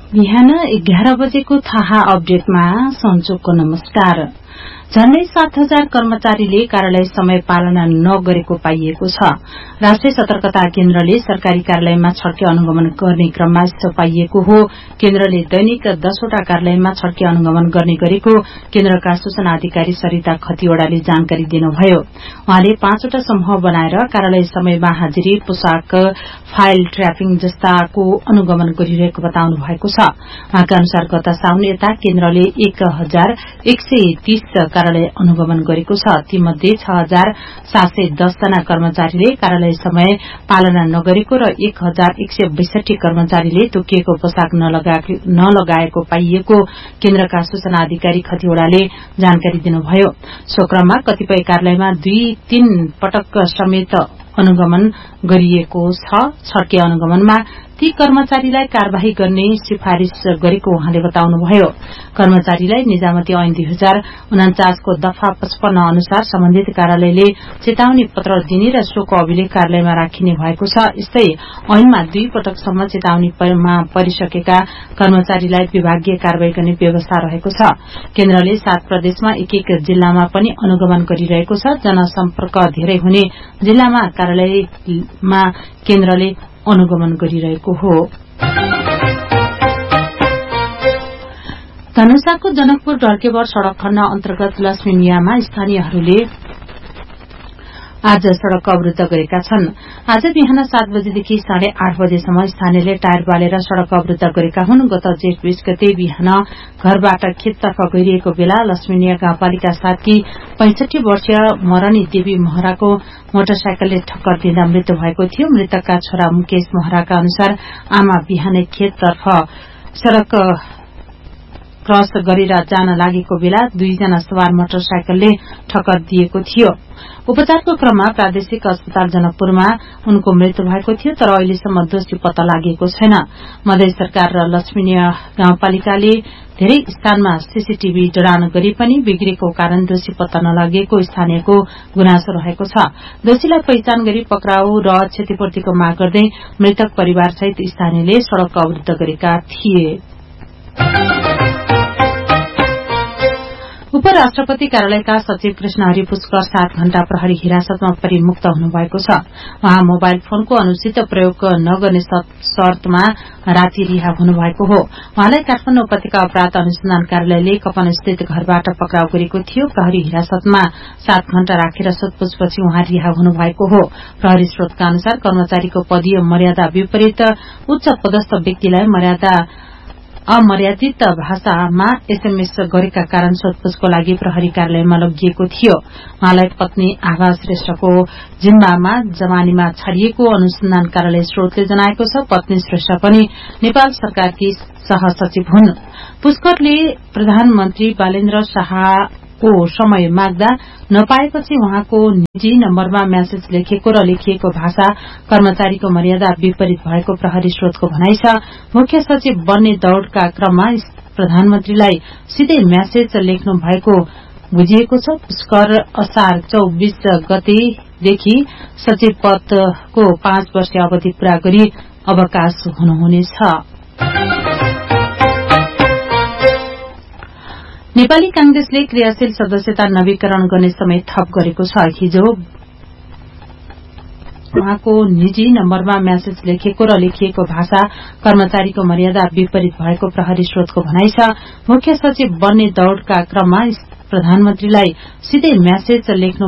बिहान 11 बजेको थाहा अपडेटमा सञ्चोकको नमस्कार। झण्डै 7,000 कर्मचारीले कार्यालय समय पालना नगरेको पाइएको छ। राष्ट्रिय सतर्कता केन्द्रले सरकारी कार्यालयमा छड्के अनुगमन गर्ने क्रममा यस्तो पाइएको हो। केन्द्रले दैनिक 10 वटा कार्यालयमा छड्के अनुगमन गर्ने गरेको केन्द्रका सूचना अधिकारी सरिता खतिवड़ाले जानकारी दिनुभयो। उहाँले 5 वटा समूह बनाएर कार्यालय समयमा हाजिरी, पोशाक, फाइल ट्र्यापिङ जस्ताको अनुगमन गरिरहेको बताउनु भएको छ। उहाँका अनुसार गत साउन यता केन्द्रले 1130 कार्यालय अनुगमन गरेको छ। तीमध्ये 6,710 जना कर्मचारीले कार्यालय समय पालना नगरेको र 1,162 कर्मचारीले तोकिएको पोशाक नलगाएको पाइएको केन्द्रका सूचना अधिकारी खतिवड़ाले जानकारी दिनुभयो। सो क्रममा कतिपय कार्यालयमा 2-3 पटक समेत अनुगमन गरिएको छ। छड्के अनुगमनमा ती कर्मचारीलाई कार्यवाही गर्ने सिफारिश गरेको उहाँले बताउनुभयो। कर्मचारीलाई निजामती ऐन 2049 को दफा 55 अनुसार सम्बन्धित कार्यालयले चेतावनी पत्र दिने र सोको अभिलेख कार्यालयमा राखिने भएको छ। यस्तै ऐनमा 2 पटकसम्म चेतावनीमा परिसकेका कर्मचारीलाई विभागीय कार्यवाही गर्ने व्यवस्था रहेको छ। केन्द्रले 7 प्रदेशमा एक जिल्लामा पनि अनुगमन गरिरहेको छ। जनसम्पर्क धेरै हुने जिल्लामा कार्यालयमा केन्द्रले अनुगमन गरिरहेको हो। धनुषाको जनकपुर ढल्केवर सड़क खण्ड अन्तर्गत लक्ष्मीनियामा स्थानीयहरूले आज सड़क अवरूद्ध गरेका छन्। आज बिहान 7 बजेदेखि 8:30 बजेसम्म स्थानीयले टायर बालेर सड़क अवरूद्ध गरेका हुन्। गत जेठ 20 गते बिहान घरबाट खेततर्फ गइरहेको बेला लक्ष्मीनिया गाउँपालिका 7 की 65 वर्षीय मरणी देवी महराको मोटरसाइकलले ठक्कर दिँदा मृत्यु भएको थियो। मृतकका छोरा मुकेश महराका अनुसार आमा बिहानै खेततर्फ सड़क क्रस गरेर जान लागेको बेला 2 जना सवार मोटरसाइकलले ठक्कर दिएको थियो। उपचारको क्रममा प्रादेशिक अस्पताल जनकपुरमा उनको मृत्यु भएको थियो, तर अहिलेसम्म दोषी पत्ता लागेको छैन। मधेस सरकार र लक्ष्मीनिया गाउँपालिकाले धेरै स्थानमा सीसीटीभी जडान गरे पनि बिग्रेको कारण दोषी पत्ता नलागेको स्थानीयको गुनासो रहेको छ। दोषीलाई पहिचान गरी पक्राउ र क्षतिपूर्तिको माग गर्दै मृतक परिवारसहित स्थानीयले सड़क अवरूद्ध गरेका थिए। उपराष्ट्रपति कार्यालयका सचिव कृष्णहरि पुष्कर 7 घण्टा प्रहरी हिरासतमा परि मुक्त हुनुभएको छ। उहाँ मोबाइल फोनको अनुचित प्रयोग नगर्ने शर्तमा राति रिहा हुनुभएको हो। उहाँलाई काठमाडौँ उपत्यका अपराध अनुसन्धान कार्यालयले कपनस्थित घरबाट पक्राउ गरेको थियो। प्रहरी हिरासतमा 7 घण्टा राखेर सोधपूछपछि उहाँ रिहा हुनुभएको हो। प्रहरी स्रोतका अनुसार कर्मचारीको पदीय मर्यादा विपरीत उच्च पदस्थ व्यक्तिलाई अमर्यादित भाषामा एसएमएस गरेका कारण सोधपूछको लागि प्रहरी कार्यालयमा लगिएको थियो। उहाँलाई पत्नी आभा श्रेष्ठको जिम्मामा जमानीमा छाडिएको अनुसन्धान कार्यालय स्रोतले जनाएको छ। पत्नी श्रेष्ठ पनि नेपाल सरकारकी सहसचिव हुन्। पुष्करले प्रधानमन्त्री बालेन्द्र शाहको समय माग्दा नपाएपछि उहाँको निजी नम्बरमा म्यासेज लेखेको र लेखिएको भाषा कर्मचारीको मर्यादा विपरीत भएको प्रहरी स्रोतको भनाइ छ। मुख्य सचिव बन्ने दौड़का क्रममा प्रधानमन्त्रीलाई सिधै म्यासेज लेख्नु भएको बुझिएको छ। पुष्कर असार 24 गतेदेखि सचिव पदको 5 वर्षीय अवधि पूरा गरी अवकाश हुनुहुनेछ। नेपाली कांग्रेसले क्रियाशील सदस्यता नवीकरण गर्ने समय थप गरेको छ। हिजो उहाँको निजी नम्बरमा म्यासेज लेखेको र लेखिएको भाषा कर्मचारीको मर्यादा विपरीत भएको प्रहरी स्रोतको भनाइ छ। मुख्य सचिव बन्ने दौड़का क्रममा प्रधानमन्त्रीलाई सिधै म्यासेज लेख्नु